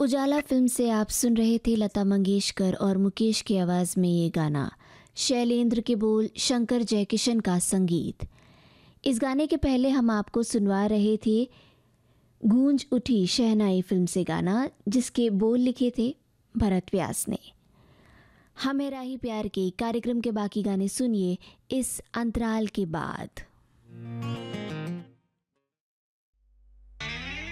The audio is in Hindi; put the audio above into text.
उजाला फिल्म से आप सुन रहे थे लता मंगेशकर और मुकेश की आवाज़ में ये गाना। शैलेंद्र के बोल, शंकर जयकिशन का संगीत। इस गाने के पहले हम आपको सुनवा रहे थे गूंज उठी शहनाई फिल्म से गाना, जिसके बोल लिखे थे भरत व्यास ने। हमें राही प्यार के कार्यक्रम के बाकी गाने सुनिए इस अंतराल के बाद।